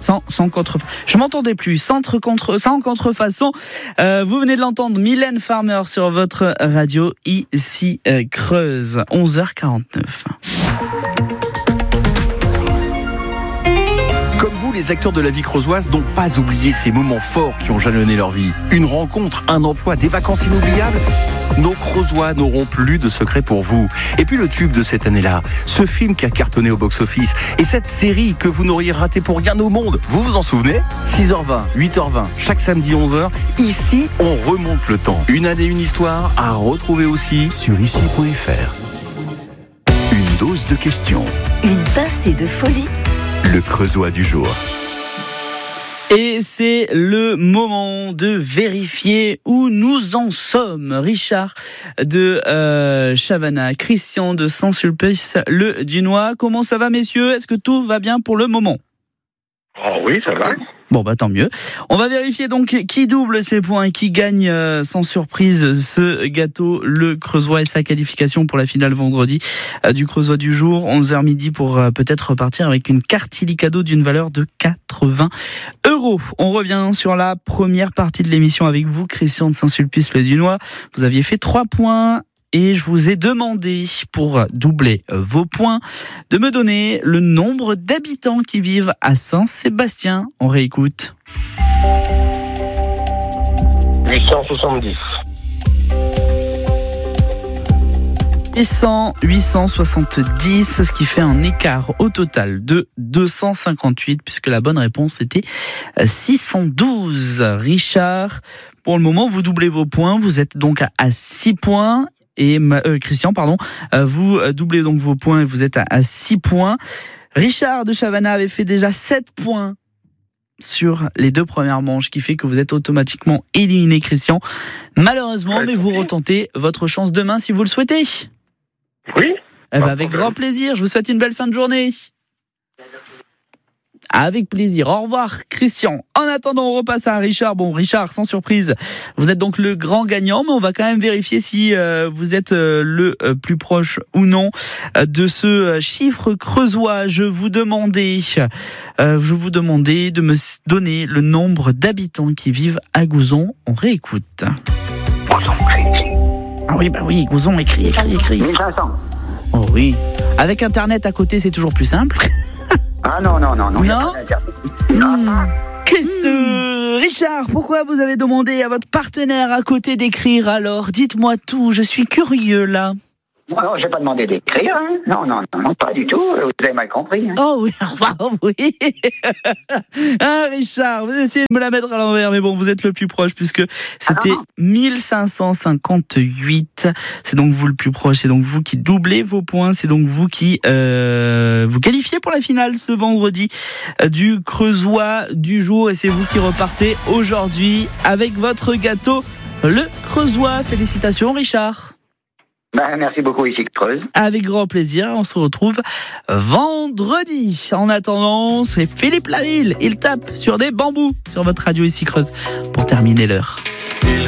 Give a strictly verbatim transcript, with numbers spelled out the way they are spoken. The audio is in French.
Sans, sans contre... Je m'entendais plus. Centre contre... Sans contrefaçon. Euh, vous venez de l'entendre, Mylène Farmer sur votre radio, ici euh, Creuse. onze heures quarante-neuf. Comme vous, les acteurs de la vie creusoise n'ont pas oublié ces moments forts qui ont jalonné leur vie. Une rencontre, un emploi, des vacances inoubliables. Nos Creusois n'auront plus de secrets pour vous. Et puis le tube de cette année-là, ce film qui a cartonné au box-office, et cette série que vous n'auriez raté pour rien au monde. Vous vous en souvenez ? six heures vingt, huit heures vingt, chaque samedi onze heures. Ici, on remonte le temps. Une année, une histoire à retrouver aussi sur ici point f r. Une dose de questions. Une pincée de folie. Le Creusois du jour. Et c'est le moment de vérifier où nous en sommes. Richard de euh, Chavannes, Christian de Saint-Sulpice, le Dunois. Comment ça va, messieurs ? Est-ce que tout va bien pour le moment ? Oh oui, ça va. Bon, bah tant mieux. On va vérifier donc qui double ses points et qui gagne euh, sans surprise ce gâteau, le Creusois et sa qualification pour la finale vendredi euh, du Creusois du jour, onze heures midi, pour euh, peut-être repartir avec une carte illicadeau d'une valeur de quatre-vingts euros. On revient sur la première partie de l'émission avec vous, Christian de Saint-Sulpice le Dunois. Vous aviez fait trois points. Et je vous ai demandé, pour doubler vos points, de me donner le nombre d'habitants qui vivent à Saint-Sébastien. On réécoute. huit cent soixante-dix. huit cents, huit cent soixante-dix, ce qui fait un écart au total de deux cent cinquante-huit, puisque la bonne réponse était six cent douze. Richard, pour le moment, vous doublez vos points, vous êtes donc à six points. Et euh, Christian, pardon, euh, vous doublez donc vos points et vous êtes à, à six points. Richard de Chavannes avait fait déjà sept points sur les deux premières manches, qui fait que vous êtes automatiquement éliminé, Christian. Malheureusement, mais vous retentez votre chance demain si vous le souhaitez. Oui. Eh ben, avec grand plaisir. Je vous souhaite une belle fin de journée. Avec plaisir. Au revoir, Christian. En attendant, on repasse à Richard. Bon, Richard, sans surprise, vous êtes donc le grand gagnant, mais on va quand même vérifier si euh, vous êtes euh, le euh, plus proche ou non euh, de ce euh, chiffre creusois. Je vous demandais, euh, je vous demandais de me donner le nombre d'habitants qui vivent à Gouzon. On réécoute. Ah oui, bah oui, Gouzon, écrit, écrit, écrit. mille cinq cents. Oh oui. Avec Internet à côté, c'est toujours plus simple. Ah non, non, non, non. Non. Mmh. Qu'est-ce que... Richard, pourquoi vous avez demandé à votre partenaire à côté d'écrire alors ? Dites-moi tout, je suis curieux là. Non, non, j'ai pas demandé d'écrire. Hein. Non, non, non, non, pas du tout. Vous avez mal compris. Hein. Oh oui, enfin oui. Ah Richard, vous essayez de me la mettre à l'envers, mais bon, vous êtes le plus proche puisque c'était ah mille cinq cent cinquante-huit. C'est donc vous le plus proche, c'est donc vous qui doublez vos points, c'est donc vous qui euh, vous qualifiez pour la finale ce vendredi euh, du Creusois du jour, et c'est vous qui repartez aujourd'hui avec votre gâteau, le Creusois. Félicitations Richard. Ben, merci beaucoup, ici Creuse. Avec grand plaisir, on se retrouve vendredi. En attendant, c'est Philippe Laville. Il tape sur des bambous sur votre radio ici Creuse pour terminer l'heure.